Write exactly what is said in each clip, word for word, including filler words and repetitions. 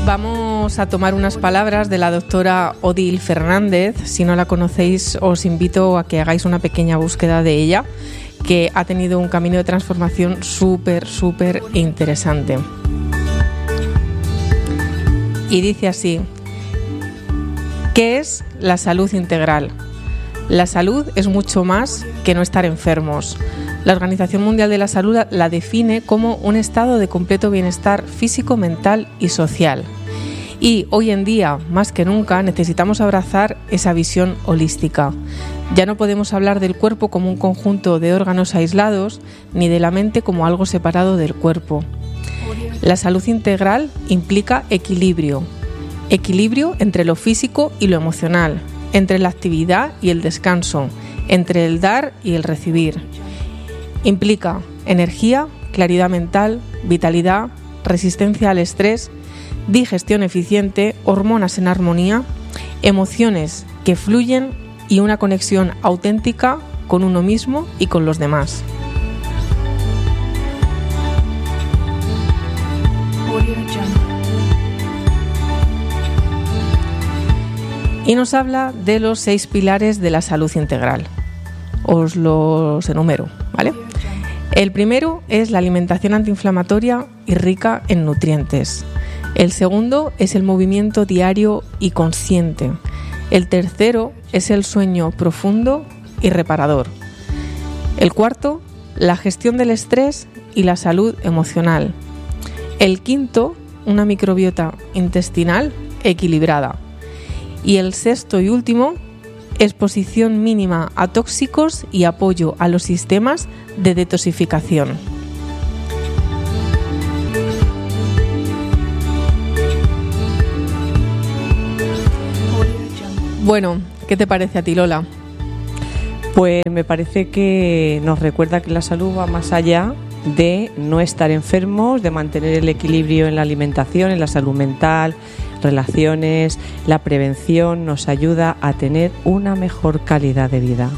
Vamos a tomar unas palabras de la doctora Odil Fernández. Si no la conocéis, os invito a que hagáis una pequeña búsqueda de ella, que ha tenido un camino de transformación súper, súper interesante. Y dice así: ¿qué es la salud integral? La salud es mucho más que no estar enfermos. La Organización Mundial de la Salud la define como un estado de completo bienestar físico, mental y social. Y hoy en día, más que nunca, necesitamos abrazar esa visión holística. Ya no podemos hablar del cuerpo como un conjunto de órganos aislados, ni de la mente como algo separado del cuerpo. La salud integral implica equilibrio. Equilibrio entre lo físico y lo emocional, entre la actividad y el descanso, entre el dar y el recibir. Implica energía, claridad mental, vitalidad, resistencia al estrés, digestión eficiente, hormonas en armonía, emociones que fluyen y una conexión auténtica con uno mismo y con los demás. Y nos habla de los seis pilares de la salud integral. Os los enumero, ¿vale? El primero es la alimentación antiinflamatoria y rica en nutrientes. El segundo es el movimiento diario y consciente. El tercero es el sueño profundo y reparador. El cuarto, la gestión del estrés y la salud emocional. El quinto, una microbiota intestinal equilibrada. Y el sexto y último, exposición mínima a tóxicos y apoyo a los sistemas de detoxificación. Bueno, ¿qué te parece a ti, Lola? Pues me parece que nos recuerda que la salud va más allá de no estar enfermos, de mantener el equilibrio en la alimentación, en la salud mental, relaciones. La prevención nos ayuda a tener una mejor calidad de vida.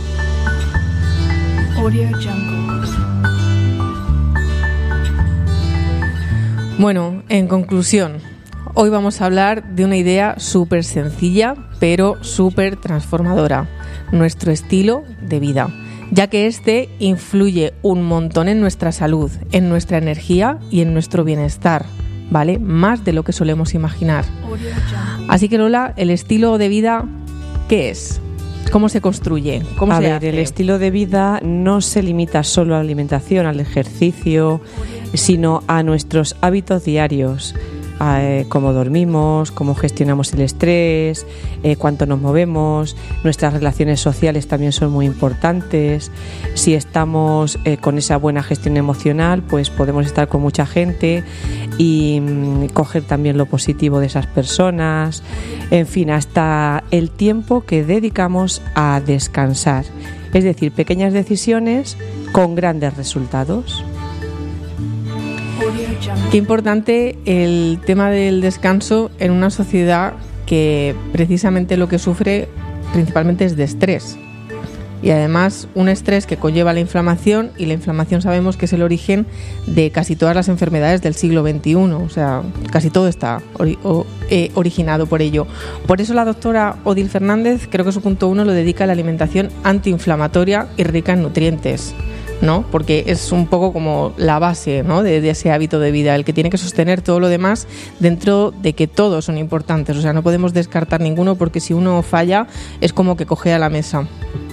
Bueno, en conclusión, hoy vamos a hablar de una idea súper sencilla, pero súper transformadora: nuestro estilo de vida, ya que este influye un montón en nuestra salud, en nuestra energía y en nuestro bienestar, ¿vale? Más de lo que solemos imaginar. Así que, Lola, el estilo de vida, ¿qué es? ¿Cómo se construye? ¿Cómo a se ver, hace? El estilo de vida no se limita solo a la alimentación, al ejercicio, sino a nuestros hábitos diarios. Eh, cómo dormimos, cómo gestionamos el estrés, eh, cuánto nos movemos. Nuestras relaciones sociales también son muy importantes. Si estamos eh, con esa buena gestión emocional, pues podemos estar con mucha gente y mm, coger también lo positivo de esas personas. En fin, hasta el tiempo que dedicamos a descansar. Es decir, pequeñas decisiones con grandes resultados. Qué importante el tema del descanso en una sociedad que precisamente lo que sufre principalmente es de estrés. Y además un estrés que conlleva la inflamación, y la inflamación sabemos que es el origen de casi todas las enfermedades del siglo veintiuno. O sea, casi todo está ori- o, eh, originado por ello. Por eso la doctora Odil Fernández, creo que su punto uno lo dedica a la alimentación antiinflamatoria y rica en nutrientes, ¿no? Porque es un poco como la base, ¿no? de, de ese hábito de vida, el que tiene que sostener todo lo demás, dentro de que todos son importantes. O sea, no podemos descartar ninguno, porque si uno falla es como que cojea la mesa.